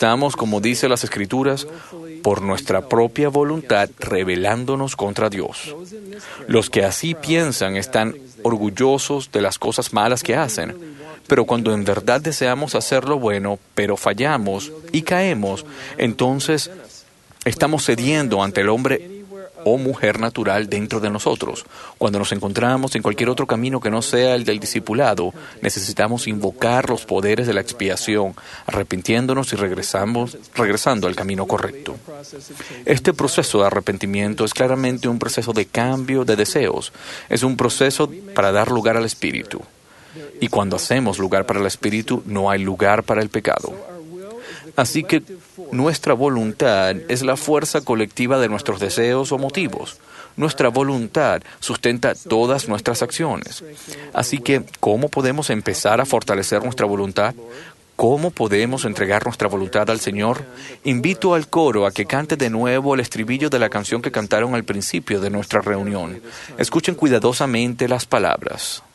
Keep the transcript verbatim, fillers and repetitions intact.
Estamos, como dice las Escrituras, por nuestra propia voluntad rebelándonos contra Dios. Los que así piensan están orgullosos de las cosas malas que hacen, pero cuando en verdad deseamos hacer lo bueno, pero fallamos y caemos, entonces estamos cediendo ante el hombre o mujer natural dentro de nosotros. Cuando nos encontramos en cualquier otro camino que no sea el del discipulado, necesitamos invocar los poderes de la expiación, arrepintiéndonos y regresamos, regresando al camino correcto. Este proceso de arrepentimiento es claramente un proceso de cambio de deseos. Es un proceso para dar lugar al Espíritu. Y cuando hacemos lugar para el Espíritu, no hay lugar para el pecado. Así que nuestra voluntad es la fuerza colectiva de nuestros deseos o motivos. Nuestra voluntad sustenta todas nuestras acciones. Así que, ¿cómo podemos empezar a fortalecer nuestra voluntad? ¿Cómo podemos entregar nuestra voluntad al Señor? Invito al coro a que cante de nuevo el estribillo de la canción que cantaron al principio de nuestra reunión. Escuchen cuidadosamente las palabras.